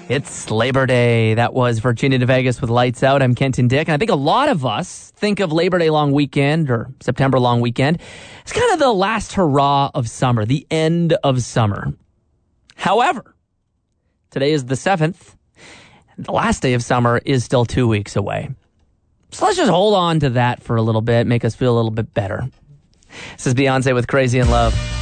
It's Labor Day. That was Virginia to Vegas with Lights Out. I'm Kenton Dick, and I think a lot of us think of Labor Day long weekend or September long weekend as kind of the last hurrah of summer, the end of summer. However, today is the 7th. The last day of summer is still 2 weeks away. So let's just hold on to that for a little bit, make us feel a little bit better. This is Beyonce with Crazy in Love.